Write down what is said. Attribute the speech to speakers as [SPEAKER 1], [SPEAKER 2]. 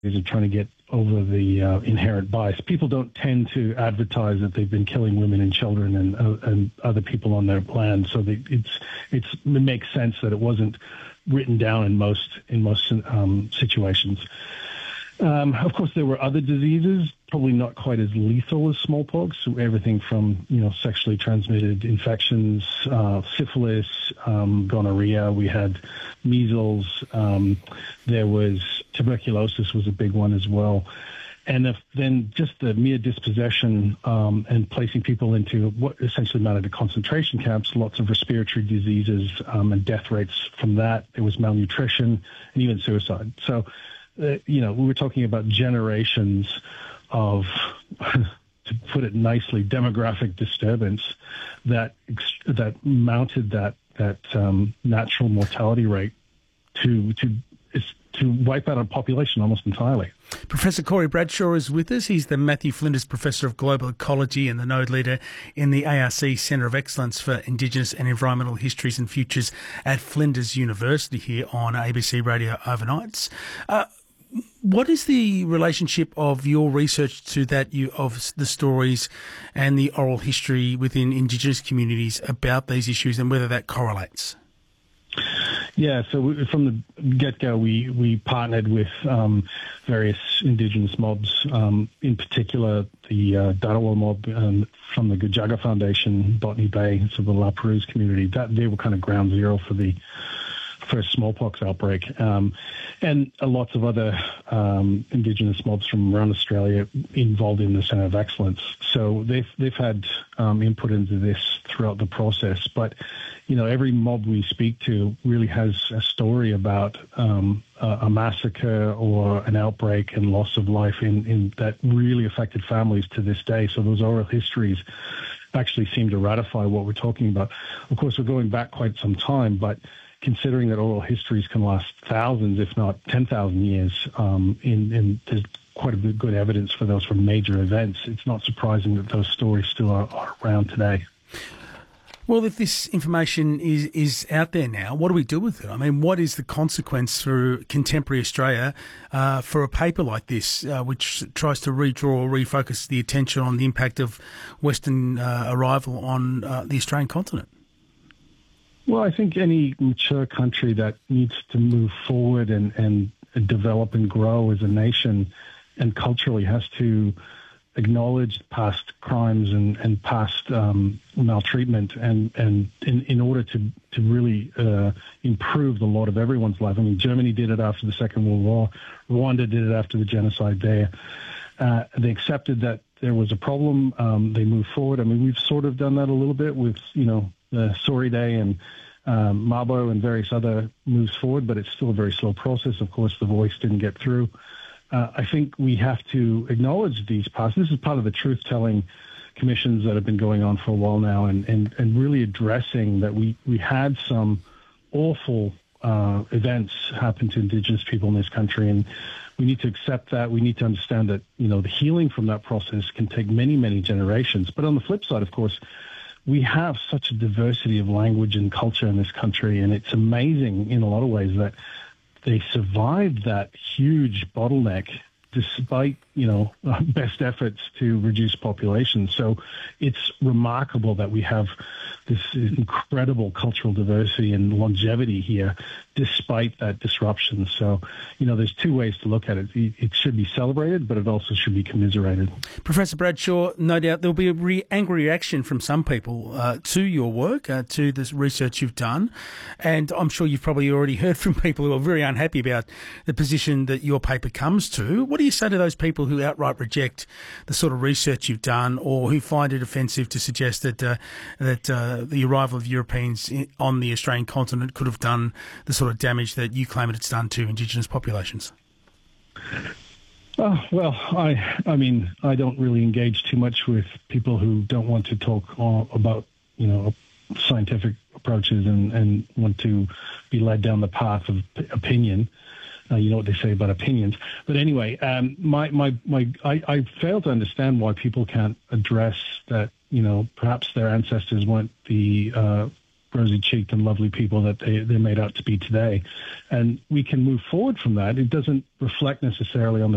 [SPEAKER 1] are trying to get over the inherent bias. People don't tend to advertise that they've been killing women and children and other people on their land, so it makes sense that it wasn't written down in most situations. Of course, there were other diseases, probably not quite as lethal as smallpox. Everything from sexually transmitted infections, syphilis, gonorrhea. We had measles. There was tuberculosis was a big one as well. And then just the mere dispossession and placing people into what essentially amounted to concentration camps, lots of respiratory diseases and death rates from that. There was malnutrition and even suicide. So, we were talking about generations of, to put it nicely, demographic disturbance that mounted that natural mortality rate to wipe out a population almost entirely.
[SPEAKER 2] Professor Corey Bradshaw is with us. He's the Matthew Flinders Professor of Global Ecology and the Node Leader in the ARC Centre of Excellence for Indigenous and Environmental Histories and Futures at Flinders University here on ABC Radio Overnights. What is the relationship of your research to that of the stories and the oral history within Indigenous communities about these issues and whether that correlates?
[SPEAKER 1] Yeah, so from the get-go, we partnered with various Indigenous mobs, in particular the Darawa mob from the Gujaga Foundation, Botany Bay, so the La Perouse community. They were kind of ground zero for the first smallpox outbreak, and lots of other Indigenous mobs from around Australia involved in the Centre of Excellence. So they've had input into this throughout the process. But every mob we speak to really has a story about a massacre or an outbreak and loss of life in that really affected families to this day. So those oral histories actually seem to ratify what we're talking about. Of course, we're going back quite some time, but considering that oral histories can last thousands, if not 10,000 years, and there's quite a bit good evidence for those from major events, it's not surprising that those stories still are around today.
[SPEAKER 2] Well, if this information is out there now, what do we do with it? I mean, what is the consequence for contemporary Australia for a paper like this, which tries to redraw or refocus the attention on the impact of Western arrival on the Australian continent?
[SPEAKER 1] Well, I think any mature country that needs to move forward and develop and grow as a nation and culturally has to acknowledge past crimes and past maltreatment and in order to really improve the lot of everyone's life. I mean, Germany did it after the Second World War. Rwanda did it after the genocide there. They accepted that there was a problem. They moved forward. I mean, we've sort of done that a little bit with, the Sorry Day and Mabo and various other moves forward, but it's still a very slow process. Of course, the voice didn't get through. I think we have to acknowledge these past. This is part of the truth-telling commissions that have been going on for a while now and really addressing that we had some awful events happen to Indigenous people in this country, and we need to accept that. We need to understand that, the healing from that process can take many, many generations. But on the flip side, of course, we have such a diversity of language and culture in this country, and it's amazing in a lot of ways that they survived that huge bottleneck despite, best efforts to reduce population. So it's remarkable that we have this incredible cultural diversity and longevity here despite that disruption. So, there's two ways to look at it. It should be celebrated, but it also should be commiserated.
[SPEAKER 2] Professor Bradshaw, no doubt there'll be a angry reaction from some people to your work, to this research you've done. And I'm sure you've probably already heard from people who are very unhappy about the position that your paper comes to. What do you say to those people who outright reject the sort of research you've done or who find it offensive to suggest that the arrival of Europeans on the Australian continent could have done the sort of damage that you claim it's done to Indigenous populations?
[SPEAKER 1] Well, I mean, I don't really engage too much with people who don't want to talk about, scientific approaches and want to be led down the path of opinion. You know what they say about opinions. But anyway, I fail to understand why people can't address that, perhaps their ancestors weren't the rosy-cheeked and lovely people that they're made out to be today. And we can move forward from that. It doesn't reflect necessarily on the